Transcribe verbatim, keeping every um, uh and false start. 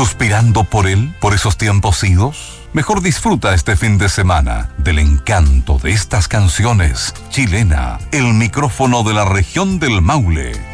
¿Suspirando por él, por esos tiempos idos? Mejor disfruta este fin de semana del encanto de estas canciones. Chilena, el micrófono de la región del Maule.